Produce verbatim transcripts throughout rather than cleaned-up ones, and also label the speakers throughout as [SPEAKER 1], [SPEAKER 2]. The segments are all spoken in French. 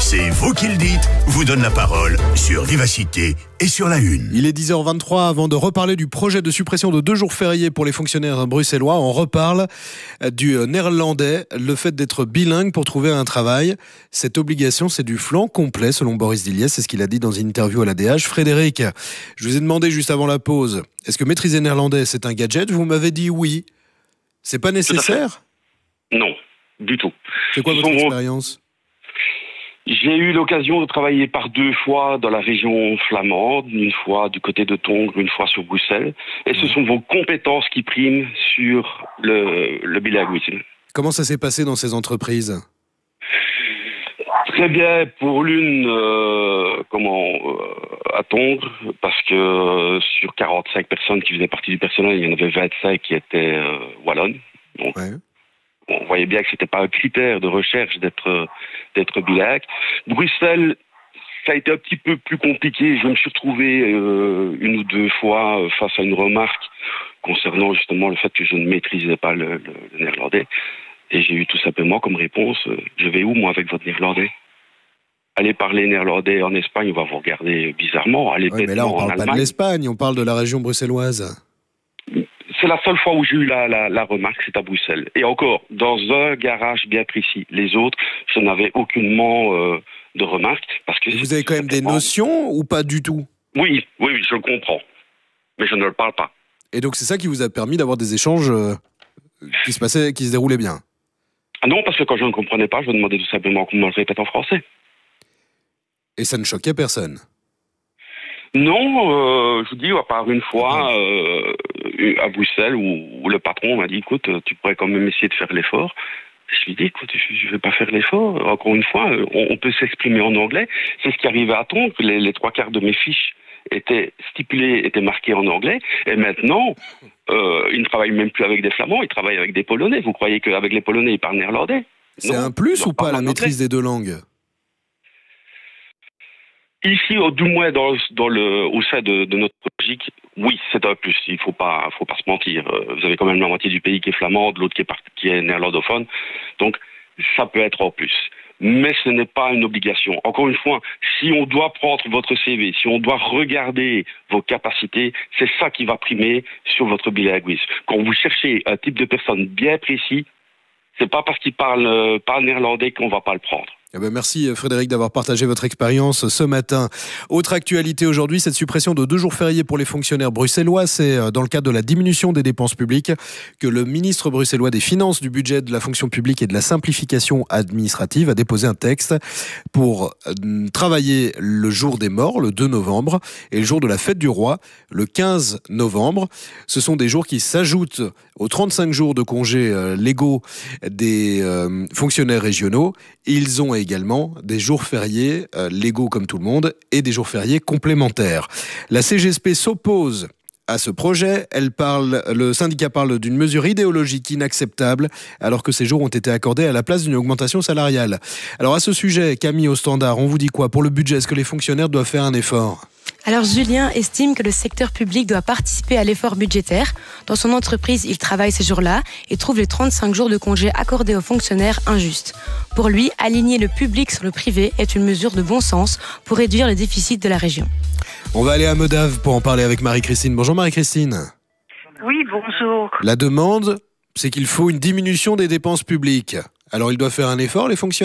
[SPEAKER 1] C'est vous qui le dites, vous donne la parole sur Vivacité et sur La Une.
[SPEAKER 2] Il est dix heures vingt-trois, avant de reparler du projet de suppression de deux jours fériés pour les fonctionnaires bruxellois, on reparle du néerlandais, le fait d'être bilingue pour trouver un travail. Cette obligation, c'est du flanc complet selon Boris Diliès, c'est ce qu'il a dit dans une interview à l'A D H. Frédéric, je vous ai demandé juste avant la pause, est-ce que maîtriser néerlandais c'est un gadget? Vous m'avez dit oui. C'est pas nécessaire?
[SPEAKER 3] Non, du tout.
[SPEAKER 2] C'est quoi votre expérience?
[SPEAKER 3] J'ai eu l'occasion de travailler par deux fois dans la région flamande, une fois du côté de Tongres, une fois sur Bruxelles. Et ce sont vos compétences qui priment sur le, le bilinguisme.
[SPEAKER 2] Comment ça s'est passé dans ces entreprises?
[SPEAKER 3] Très bien pour l'une, euh, comment, euh, à Tongres, parce que euh, sur quarante-cinq personnes qui faisaient partie du personnel, il y en avait vingt-cinq qui étaient euh, wallonnes. Donc, ouais. On voyait bien que c'était pas un critère de recherche d'être d'être bilingue. Bruxelles, ça a été un petit peu plus compliqué. Je me suis retrouvé euh, une ou deux fois face à une remarque concernant justement le fait que je ne maîtrisais pas le, le, le néerlandais. Et j'ai eu tout simplement comme réponse, euh, je vais où moi avec votre néerlandais? Allez parler néerlandais en Espagne, on va vous regarder bizarrement. Allez
[SPEAKER 2] ouais, mais là, on parle pas de l'Espagne, on parle de la région bruxelloise.
[SPEAKER 3] C'est la seule fois où j'ai eu la, la, la remarque, c'est à Bruxelles. Et encore, dans un garage bien précis. Les autres, je n'avais aucunement euh, de remarque. Parce que
[SPEAKER 2] vous avez quand même des notions ou pas du tout?
[SPEAKER 3] Oui, oui, oui, je le comprends. Mais je ne le parle pas.
[SPEAKER 2] Et donc c'est ça qui vous a permis d'avoir des échanges euh, qui se passaient, qui se déroulaient bien?
[SPEAKER 3] Ah non, parce que quand je ne comprenais pas, je demandais tout simplement qu'on me le répète en français.
[SPEAKER 2] Et ça ne choquait personne?
[SPEAKER 3] Non, euh, je vous dis, à part une fois euh, à Bruxelles où, où le patron m'a dit, écoute, tu pourrais quand même essayer de faire l'effort. Je lui ai dit, écoute, je ne vais pas faire l'effort. Encore une fois, on, on peut s'exprimer en anglais. C'est ce qui arrivait à Tongres. Les, les trois quarts de mes fiches étaient stipulées, étaient marquées en anglais. Et maintenant, euh, ils ne travaillent même plus avec des Flamands, ils travaillent avec des Polonais. Vous croyez qu'avec les Polonais, ils parlent néerlandais?
[SPEAKER 2] C'est un plus ou pas, la maîtrise des deux langues?
[SPEAKER 3] Ici, du moins dans, dans le, au sein de, de notre logique, oui, c'est un plus. Il ne faut pas, faut pas se mentir. Vous avez quand même la moitié du pays qui est flamande, l'autre qui est, qui est néerlandophone. Donc, ça peut être en plus. Mais ce n'est pas une obligation. Encore une fois, si on doit prendre votre C V, si on doit regarder vos capacités, c'est ça qui va primer sur votre bilinguisme. Quand vous cherchez un type de personne bien précis, c'est pas parce qu'il parle, euh, parle néerlandais qu'on va pas le prendre.
[SPEAKER 2] Eh ben merci Frédéric d'avoir partagé votre expérience ce matin. Autre actualité aujourd'hui, cette suppression de deux jours fériés pour les fonctionnaires bruxellois. C'est dans le cadre de la diminution des dépenses publiques que le ministre bruxellois des Finances, du budget, de la fonction publique et de la simplification administrative a déposé un texte pour travailler le jour des morts, le deux novembre, et le jour de la fête du roi, le quinze novembre. Ce sont des jours qui s'ajoutent aux trente-cinq jours de congés légaux des fonctionnaires régionaux. Ils ont également des jours fériés euh, légaux comme tout le monde et des jours fériés complémentaires. La C G S P s'oppose à ce projet. Elle parle, le syndicat parle d'une mesure idéologique inacceptable alors que ces jours ont été accordés à la place d'une augmentation salariale. Alors à ce sujet, Camille au Standard, on vous dit quoi? Pour le budget, est-ce que les fonctionnaires doivent faire un effort?
[SPEAKER 4] Alors Julien estime que le secteur public doit participer à l'effort budgétaire. Dans son entreprise, il travaille ces jours-là et trouve les trente-cinq jours de congé accordés aux fonctionnaires injustes. Pour lui, aligner le public sur le privé est une mesure de bon sens pour réduire le déficit de la région.
[SPEAKER 2] On va aller à Modave pour en parler avec Marie-Christine. Bonjour Marie-Christine.
[SPEAKER 5] Oui, bonjour.
[SPEAKER 2] La demande, c'est qu'il faut une diminution des dépenses publiques. Alors ils doivent faire un effort, les fonctionnaires ?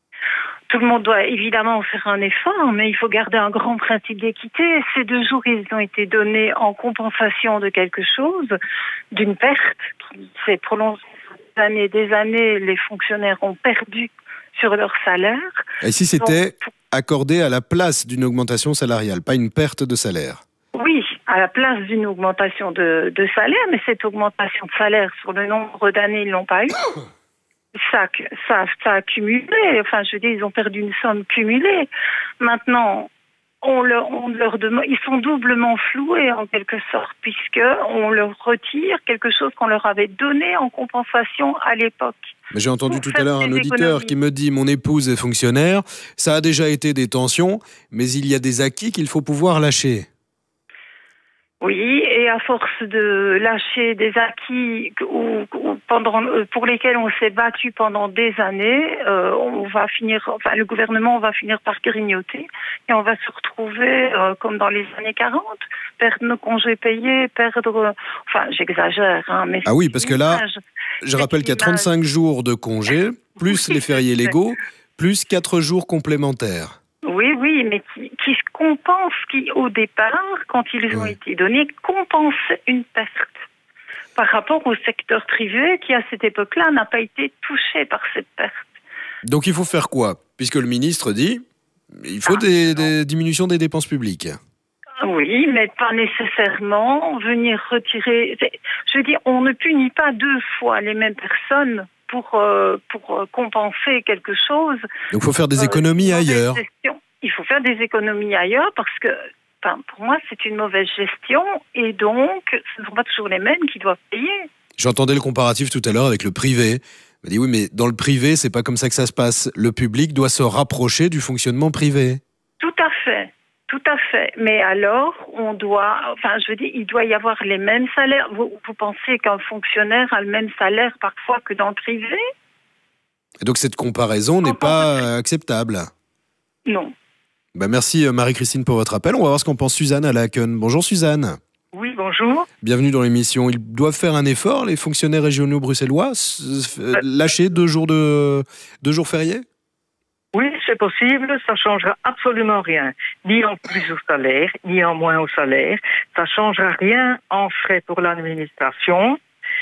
[SPEAKER 5] Tout le monde doit évidemment faire un effort, mais il faut garder un grand principe d'équité. Ces deux jours, ils ont été donnés en compensation de quelque chose, d'une perte qui s'est prolongée des années, des années. Les fonctionnaires ont perdu sur leur salaire.
[SPEAKER 2] Et si c'était Donc, accordé à la place d'une augmentation salariale, pas une perte de salaire?
[SPEAKER 5] Oui, à la place d'une augmentation de, de salaire, mais cette augmentation de salaire, sur le nombre d'années, ils ne l'ont pas eu. Ça, ça, ça a cumulé. Enfin, je veux dire, ils ont perdu une somme cumulée. Maintenant, on leur, on leur demande, ils sont doublement floués en quelque sorte, puisque on leur retire quelque chose qu'on leur avait donné en compensation à l'époque.
[SPEAKER 2] Mais j'ai entendu tout à l'heure un auditeur qui me dit « Mon épouse est fonctionnaire, ça a déjà été des tensions, mais il y a des acquis qu'il faut pouvoir lâcher. »
[SPEAKER 5] Oui, et et à force de lâcher des acquis ou, ou pendant, pour lesquels on s'est battu pendant des années, euh, on va finir, enfin le gouvernement va finir par grignoter et on va se retrouver euh, comme dans les années quarante, perdre nos congés payés, perdre, enfin j'exagère, hein, mais
[SPEAKER 2] ah oui, parce que là, je rappelle qu'il y a trente-cinq jours de congés, plus les fériés légaux, plus quatre jours complémentaires.
[SPEAKER 5] Oui, oui, mais qui, qui se compensent, qui au départ, quand ils ont oui. été donnés, compensent une perte par rapport au secteur privé qui, à cette époque-là, n'a pas été touché par cette perte.
[SPEAKER 2] Donc il faut faire quoi? Puisque le ministre dit il faut ah, des, des diminutions des dépenses publiques.
[SPEAKER 5] Oui, mais pas nécessairement venir retirer... Je veux dire, on ne punit pas deux fois les mêmes personnes pour, euh, pour compenser quelque chose.
[SPEAKER 2] Donc il faut faire des économies euh, ailleurs.
[SPEAKER 5] Il faut faire des économies ailleurs parce que, enfin, pour moi, c'est une mauvaise gestion et donc, ce ne sont pas toujours les mêmes qui doivent payer.
[SPEAKER 2] J'entendais le comparatif tout à l'heure avec le privé. On m'a dit oui, mais dans le privé, c'est pas comme ça que ça se passe. Le public doit se rapprocher du fonctionnement privé.
[SPEAKER 5] Tout à fait. Tout à fait. Mais alors, on doit, enfin, je veux dire, il doit y avoir les mêmes salaires. Vous, vous pensez qu'un fonctionnaire a le même salaire parfois que dans le privé?
[SPEAKER 2] Et donc cette comparaison n'est pas acceptable?
[SPEAKER 5] Non.
[SPEAKER 2] Ben merci Marie-Christine pour votre appel. On va voir ce qu'en pense Suzanne à Laken. Bonjour Suzanne.
[SPEAKER 6] Oui, bonjour.
[SPEAKER 2] Bienvenue dans l'émission. Ils doivent faire un effort, les fonctionnaires régionaux bruxellois, lâcher deux jours, de, deux jours fériés?
[SPEAKER 6] Oui, c'est possible, ça ne changera absolument rien, ni en plus au salaire, ni en moins au salaire. Ça ne changera rien en frais pour l'administration.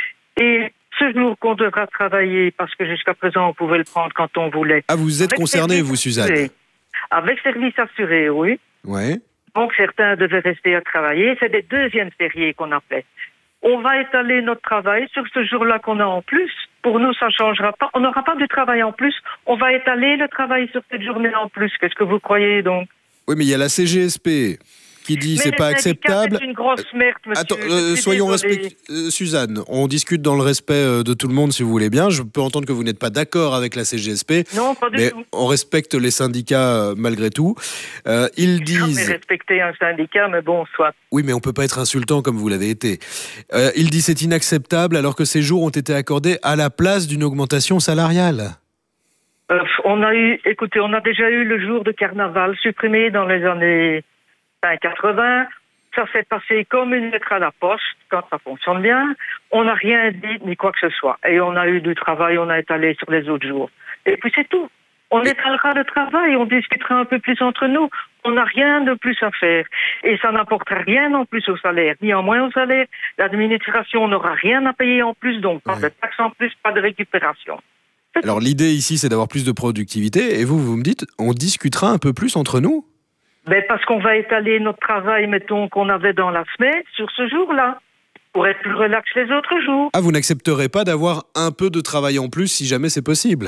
[SPEAKER 6] Et ce jour qu'on devra travailler, parce que jusqu'à présent, on pouvait le prendre quand on voulait.
[SPEAKER 2] Ah, vous êtes concernée, vous, Suzanne?
[SPEAKER 6] Assuré. Avec service assuré, oui.
[SPEAKER 2] Ouais.
[SPEAKER 6] Donc, certains devaient rester à travailler. C'est des deuxièmes fériés qu'on appelait. On va étaler notre travail sur ce jour-là qu'on a en plus. Pour nous, ça ne changera pas. On n'aura pas de travail en plus. On va étaler le travail sur cette journée en plus. Qu'est-ce que vous croyez donc?
[SPEAKER 2] Oui, mais il y a la C G S P qui dit c'est pas acceptable.
[SPEAKER 6] C'est une grosse merde, monsieur.
[SPEAKER 2] Attends, euh, soyons respectueux. Euh, Suzanne, on discute dans le respect de tout le monde si vous voulez bien. Je peux entendre que vous n'êtes pas d'accord avec la C G S P.
[SPEAKER 6] Non, pas du
[SPEAKER 2] mais
[SPEAKER 6] tout.
[SPEAKER 2] On respecte les syndicats euh, malgré tout. Euh, ils disent...
[SPEAKER 6] Non, mais respecter un syndicat, mais bon, soit.
[SPEAKER 2] Oui, mais on peut pas être insultant comme vous l'avez été. Euh, ils disent c'est inacceptable alors que ces jours ont été accordés à la place d'une augmentation salariale.
[SPEAKER 6] Euh, on a eu, écoutez, on a déjà eu le jour de carnaval supprimé dans les années quatre-vingts, ça s'est passé comme une lettre à la poste quand ça fonctionne bien. On n'a rien dit ni quoi que ce soit. Et on a eu du travail, on a étalé sur les autres jours. Et puis c'est tout. On étalera le travail, on discutera un peu plus entre nous. On n'a rien de plus à faire. Et ça n'apportera rien en plus au salaire, ni en moins au salaire. L'administration n'aura rien à payer en plus, donc pas ouais. de taxes en plus, pas de récupération.
[SPEAKER 2] Alors l'idée ici, c'est d'avoir plus de productivité. Et vous, vous me dites, on discutera un peu plus entre nous?
[SPEAKER 6] Ben parce qu'on va étaler notre travail, mettons, qu'on avait dans la semaine, sur ce jour-là, pour être plus relax les autres jours.
[SPEAKER 2] Ah, vous n'accepterez pas d'avoir un peu de travail en plus si jamais c'est possible?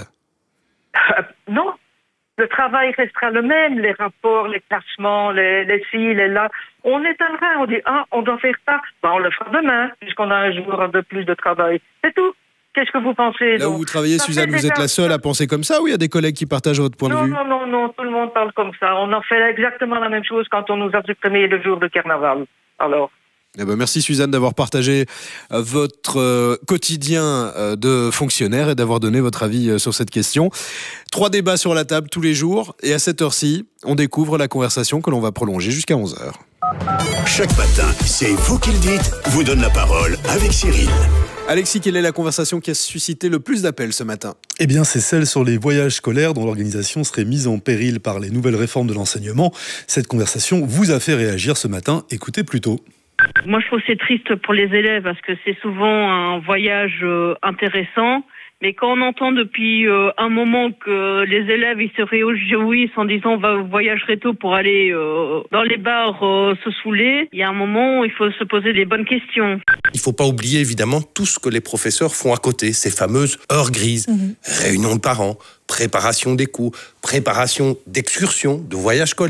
[SPEAKER 6] euh, Non, le travail restera le même, les rapports, les classements, les, les ci, les là. On étalera, on dit, ah, on doit faire ça, ben on le fera demain, puisqu'on a un jour de plus de travail. C'est tout. Qu'est-ce que vous pensez?
[SPEAKER 2] Là donc où vous travaillez, ça Suzanne, vous êtes la seule à penser comme ça ou il y a des collègues qui partagent votre point
[SPEAKER 6] non,
[SPEAKER 2] de vue?
[SPEAKER 6] Non, non, non, tout le monde parle comme ça. On en fait exactement la même chose quand on nous a supprimé le jour de carnaval. Alors
[SPEAKER 2] eh ben merci Suzanne d'avoir partagé votre euh, quotidien euh, de fonctionnaire et d'avoir donné votre avis euh, sur cette question. Trois débats sur la table tous les jours et à cette heure-ci, on découvre la conversation que l'on va prolonger jusqu'à onze heures.
[SPEAKER 1] Chaque matin, c'est vous qui le dites, vous donne la parole avec Cyril.
[SPEAKER 2] Alexis, quelle est la conversation qui a suscité le plus d'appels ce matin?
[SPEAKER 7] Eh bien, c'est celle sur les voyages scolaires dont l'organisation serait mise en péril par les nouvelles réformes de l'enseignement. Cette conversation vous a fait réagir ce matin. Écoutez plutôt.
[SPEAKER 8] Moi, je trouve que c'est triste pour les élèves parce que c'est souvent un voyage euh, intéressant. Mais quand on entend depuis euh, un moment que les élèves ils se réjouissent en disant on va voyager tôt pour aller euh, dans les bars euh, se saouler, il y a un moment où il faut se poser des bonnes questions.
[SPEAKER 9] Il ne faut pas oublier évidemment tout ce que les professeurs font à côté, ces fameuses heures grises, mmh. réunions de parents, préparation des cours, préparation d'excursions, de voyages scolaires,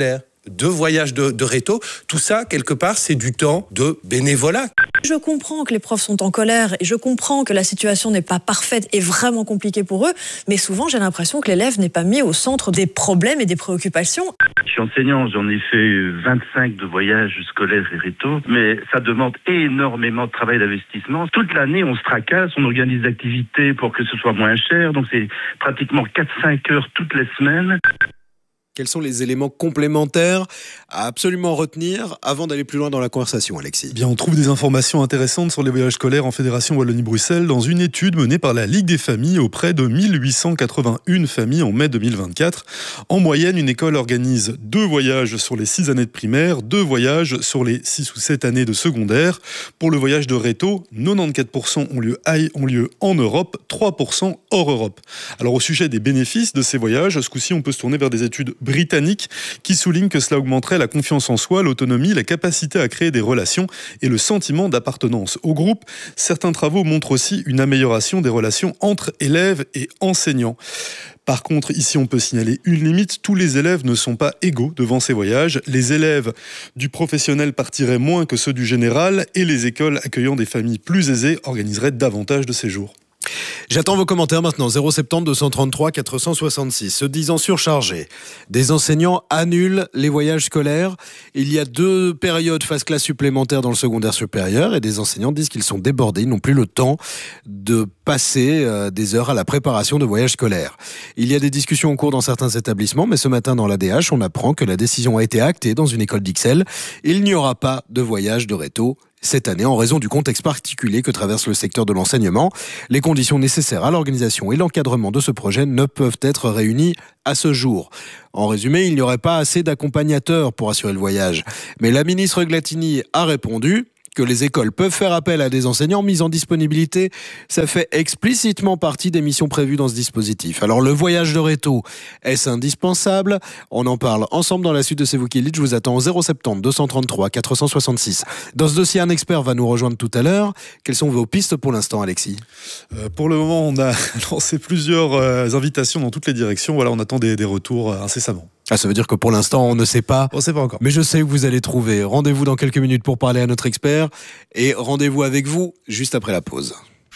[SPEAKER 9] deux voyages de, de réto. Tout ça, quelque part, c'est du temps de bénévolat.
[SPEAKER 10] Je comprends que les profs sont en colère et je comprends que la situation n'est pas parfaite et vraiment compliquée pour eux, mais souvent j'ai l'impression que l'élève n'est pas mis au centre des problèmes et des préoccupations.
[SPEAKER 11] Je suis enseignant, j'en ai fait vingt-cinq de voyages scolaires et réto, mais ça demande énormément de travail d'investissement. Toute l'année, on se tracasse, on organise des activités pour que ce soit moins cher, donc c'est pratiquement quatre à cinq heures toutes les semaines.
[SPEAKER 2] Quels sont les éléments complémentaires à absolument retenir avant d'aller plus loin dans la conversation, Alexis ?
[SPEAKER 7] Bien, on trouve des informations intéressantes sur les voyages scolaires en Fédération Wallonie-Bruxelles dans une étude menée par la Ligue des familles auprès de mille huit cent quatre-vingt-une familles en mai deux mille vingt-quatre. En moyenne, une école organise deux voyages sur les six années de primaire, deux voyages sur les six ou sept années de secondaire. Pour le voyage de réto, quatre-vingt-quatorze pour cent ont lieu, ont lieu en Europe, trois pour cent hors Europe. Alors au sujet des bénéfices de ces voyages, ce coup-ci, on peut se tourner vers des études britanniques qui soulignent que cela augmenterait la confiance en soi, l'autonomie, la capacité à créer des relations et le sentiment d'appartenance au groupe. Certains travaux montrent aussi une amélioration des relations entre élèves et enseignants. Par contre, ici, on peut signaler une limite. Tous les élèves ne sont pas égaux devant ces voyages. Les élèves du professionnel partiraient moins que ceux du général et les écoles accueillant des familles plus aisées organiseraient davantage de séjours.
[SPEAKER 2] J'attends vos commentaires maintenant, zéro sept zéro deux cent trente-trois quatre cent soixante-six. Se disant surchargés, des enseignants annulent les voyages scolaires. Il y a deux périodes phase classe supplémentaires dans le secondaire supérieur et des enseignants disent qu'ils sont débordés, ils n'ont plus le temps de passer euh, des heures à la préparation de voyages scolaires. Il y a des discussions en cours dans certains établissements, mais ce matin dans l'A D H, on apprend que la décision a été actée dans une école d'Ixelles. Il n'y aura pas de voyage de réto cette année en raison du contexte particulier que traverse le secteur de l'enseignement. Les conditions nécessaires à l'organisation et l'encadrement de ce projet ne peuvent être réunies à ce jour. En résumé, il n'y aurait pas assez d'accompagnateurs pour assurer le voyage. Mais la ministre Glatini a répondu que les écoles peuvent faire appel à des enseignants mis en disponibilité. Ça fait explicitement partie des missions prévues dans ce dispositif. Alors le voyage de réto, est-ce indispensable ? On en parle ensemble dans la suite de C'est vous qui le dites. Je vous attends au zéro sept zéro deux cent trente-trois quatre cent soixante-six. Dans ce dossier, un expert va nous rejoindre tout à l'heure. Quelles sont vos pistes pour l'instant, Alexis ?
[SPEAKER 7] euh, Pour le moment, on a lancé plusieurs euh, invitations dans toutes les directions. Voilà, on attend des, des retours euh, incessamment.
[SPEAKER 2] Ah, ça veut dire que pour l'instant, on ne sait pas.
[SPEAKER 7] On ne sait pas encore.
[SPEAKER 2] Mais je sais que vous allez trouver. Rendez-vous dans quelques minutes pour parler à notre expert. Et rendez-vous avec vous juste après la pause.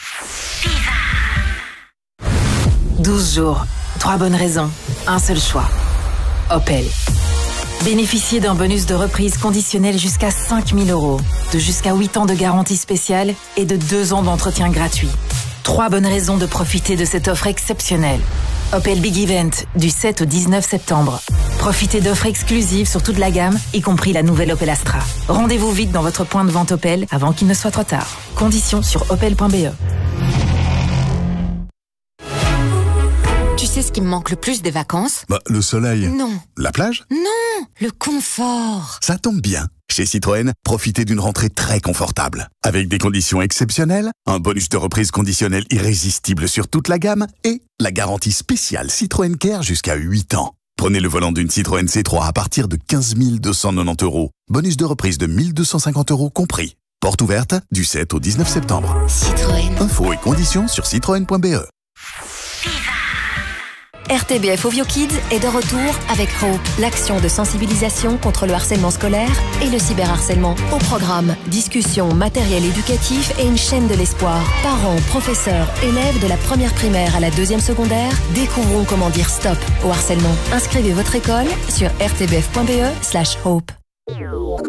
[SPEAKER 12] douze jours, trois bonnes raisons, un seul choix. Opel. Bénéficiez d'un bonus de reprise conditionnel jusqu'à cinq mille euros, de jusqu'à huit ans de garantie spéciale et de deux ans d'entretien gratuit. Trois bonnes raisons de profiter de cette offre exceptionnelle. Opel Big Event, du sept au dix-neuf septembre. Profitez d'offres exclusives sur toute la gamme, y compris la nouvelle Opel Astra. Rendez-vous vite dans votre point de vente Opel avant qu'il ne soit trop tard. Conditions sur opel point b e.
[SPEAKER 13] Tu sais ce qui me manque le plus des vacances ?
[SPEAKER 14] Bah, le soleil.
[SPEAKER 13] Non.
[SPEAKER 14] La plage ?
[SPEAKER 13] Non, le confort.
[SPEAKER 14] Ça tombe bien. Chez Citroën, profitez d'une rentrée très confortable. Avec des conditions exceptionnelles, un bonus de reprise conditionnel irrésistible sur toute la gamme et la garantie spéciale Citroën Care jusqu'à huit ans. Prenez le volant d'une Citroën C trois à partir de quinze mille deux cent quatre-vingt-dix euros. Bonus de reprise de mille deux cent cinquante euros compris. Porte ouverte du sept au dix-neuf septembre.
[SPEAKER 13] Citroën.
[SPEAKER 14] Infos et conditions sur citroën point b e.
[SPEAKER 15] R T B F Ovio Kids est de retour avec Hope, l'action de sensibilisation contre le harcèlement scolaire et le cyberharcèlement. Au programme, discussions, matériel éducatif et une chaîne de l'espoir. Parents, professeurs, élèves de la première primaire à la deuxième secondaire, découvrons comment dire stop au harcèlement. Inscrivez votre école sur r t b f point b e slash hope.